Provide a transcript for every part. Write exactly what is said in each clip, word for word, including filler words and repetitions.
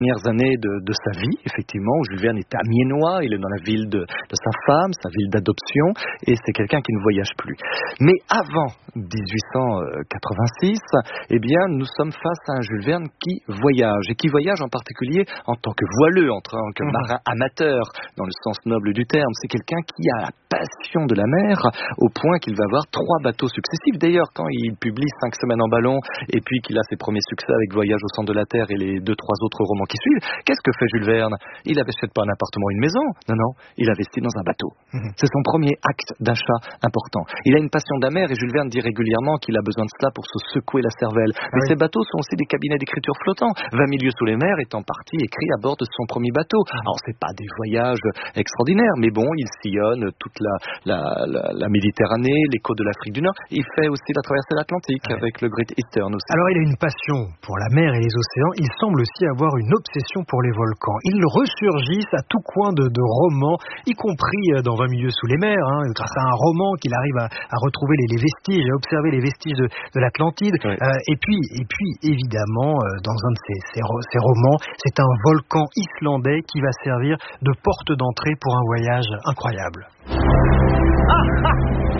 premières années de, de sa vie, effectivement, où Jules Verne est amiénois, il est dans la ville de, de sa femme, sa ville d'adoption, et c'est quelqu'un qui ne voyage plus. Mais avant dix-huit cent quatre-vingt-six, eh bien, nous sommes face à un Jules Verne qui voyage, et qui voyage en particulier en tant que voileux, en tant que marin amateur, dans le sens noble du terme. C'est quelqu'un qui a la passion de la mer, au point qu'il va avoir trois bateaux successifs. D'ailleurs, quand il publie Cinq semaines en ballon, et puis qu'il a ses premiers succès avec Voyage au centre de la Terre et les deux, trois autres romans qui suivent, qu'est-ce que fait Jules Verne? Il n'achète pas un appartement ou une maison. Non, non, il investit dans un bateau. Mmh. C'est son premier acte d'achat important. Il a une passion de la mer, et Jules Verne dit régulièrement qu'il a besoin de cela pour se secouer la cervelle. Ah Mais oui. Ces bateaux sont aussi des cabinets d'écriture flottants. vingt milieux sous les mers est en partie écrit à bord de son premier bateau. Alors, c'est pas des voyages extraordinaires, mais bon, il sillonne toute la, la, la, la Méditerranée, les côtes de l'Afrique du Nord. Il fait aussi la traversée de l'Atlantique ouais. avec le Great Eastern aussi. Alors, il a une passion pour la mer et les océans. Il semble aussi avoir une obsession pour les volcans. Ils ressurgissent à tout coin de, de romans, y compris dans vingt milieux sous les mers. Hein. C'est un roman qu'il arrive à, à retrouver les, les vestiges, à observer les vestiges de, de l'Atlantide. Ouais. Euh, et puis, et puis, évidemment, euh, dans un de ces, ces, ces romans, c'est un volcan islandais qui va servir de porte d'entrée pour un voyage incroyable. Ah, ah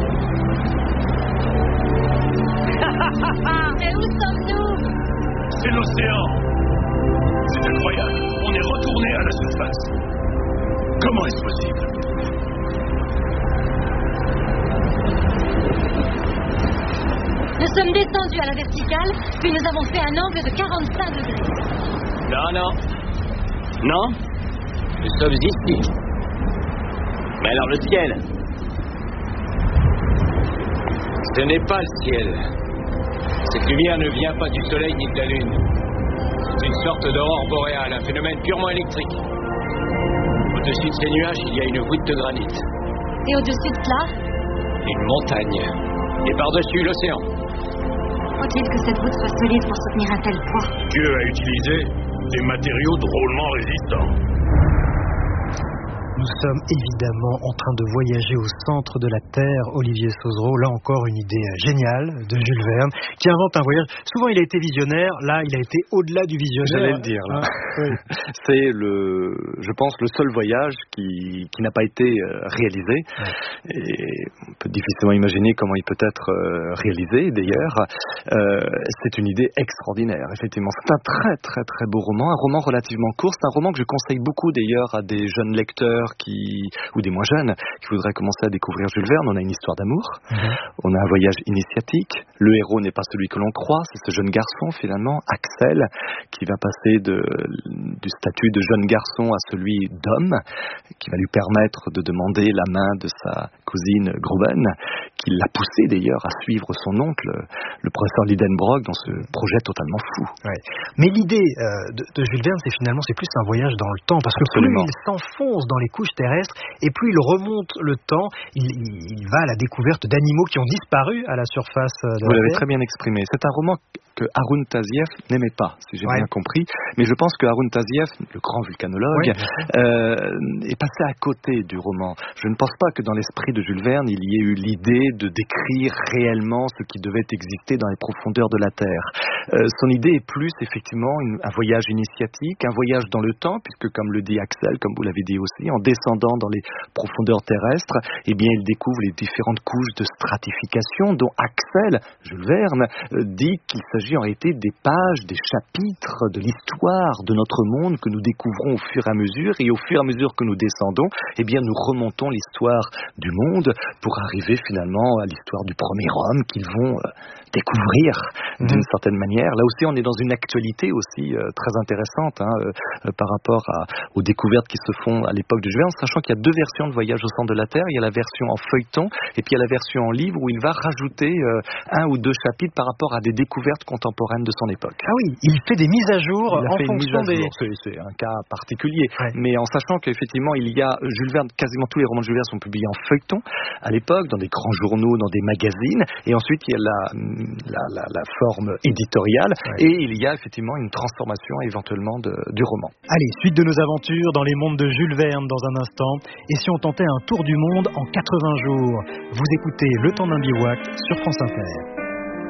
Mais où sommes-nous? C'est l'océan. C'est incroyable. On est retourné à la surface. Comment est-ce possible? Nous sommes descendus à la verticale, puis nous avons fait un angle de quarante-cinq degrés. Non, non. Non. Nous sommes ici. Mais alors le ciel? Ce n'est pas le ciel. Cette lumière ne vient pas du soleil ni de la lune. C'est une sorte d'aurore boréale, un phénomène purement électrique. Au-dessus de ces nuages, il y a une voûte de granit. Et au-dessus de cela? Une montagne. Et par-dessus, l'océan. Faut-il que cette voûte soit solide pour soutenir un tel poids? Dieu a utilisé des matériaux drôlement résistants. Nous sommes évidemment en train de voyager au centre de la Terre. Olivier Sauzereau, là encore une idée géniale de Jules Verne, qui invente un voyage. Souvent il a été visionnaire, là il a été au-delà du visionnaire. J'allais le dire. Là. Ah, oui. C'est, le, je pense, le seul voyage qui, qui n'a pas été réalisé. Ouais. Et on peut difficilement imaginer comment il peut être réalisé, d'ailleurs. Euh, c'est une idée extraordinaire, effectivement. C'est un très très très beau roman, un roman relativement court. C'est un roman que je conseille beaucoup, d'ailleurs, à des jeunes lecteurs qui, ou des moins jeunes qui voudraient commencer à découvrir Jules Verne. On a une histoire d'amour, mmh. on a un voyage initiatique, le héros n'est pas celui que l'on croit, c'est ce jeune garçon finalement, Axel, qui va passer de, du statut de jeune garçon à celui d'homme, qui va lui permettre de demander la main de sa cousine Gruben, qui l'a poussé d'ailleurs à suivre son oncle, le professeur Lidenbrock, dans ce projet totalement fou. Ouais. Mais l'idée euh, de, de Jules Verne, c'est finalement c'est plus un voyage dans le temps, parce que Absolument. Plus il s'enfonce dans les couches terrestres, et plus il remonte le temps, il, il va à la découverte d'animaux qui ont disparu à la surface de la Terre. Vous l'avez très bien exprimé. C'est un roman que Haroun Tazieff n'aimait pas, si j'ai ouais. bien compris. Mais je pense que Haroun Tazieff, le grand vulcanologue, ouais. euh, est passé à côté du roman. Je ne pense pas que dans l'esprit de Jules Verne, il y ait eu l'idée de décrire réellement ce qui devait exister dans les profondeurs de la Terre. Euh, son idée est plus, effectivement, une, un voyage initiatique, un voyage dans le temps, puisque, comme le dit Axel, comme vous l'avez dit aussi, en descendant dans les profondeurs terrestres, eh bien, il découvre les différentes couches de stratification dont Axel, Jules Verne, euh, dit qu'il s'agit en réalité des pages, des chapitres de l'histoire de notre monde que nous découvrons au fur et à mesure, et au fur et à mesure que nous descendons, eh bien, nous remontons l'histoire du monde pour arriver finalement à l'histoire du premier homme qu'ils vont euh, découvrir mmh. d'une certaine manière. Là aussi, on est dans une actualité aussi euh, très intéressante hein, euh, par rapport à, aux découvertes qui se font à l'époque de Jules Verne, sachant qu'il y a deux versions de Voyage au centre de la Terre. Il y a la version en feuilleton et puis il y a la version en livre où il va rajouter euh, un ou deux chapitres par rapport à des découvertes contemporaines de son époque. Ah oui, il fait des mises à jour il a en fait fonction une mise à des... jour. C'est, c'est un cas particulier, ouais. mais en sachant qu'effectivement il y a Jules Verne, quasiment tous les romans de Jules Verne sont publiés en feuilleton à l'époque, dans des grands journaux, dans des magazines, et ensuite il y a la, la, la, la forme éditoriale, ouais. et il y a effectivement une transformation éventuellement de, du roman. Allez, suite de nos aventures dans les mondes de Jules Verne dans un instant, et si on tentait un tour du monde en quatre-vingts jours? Vous écoutez Le Temps d'un bivouac sur France Inter.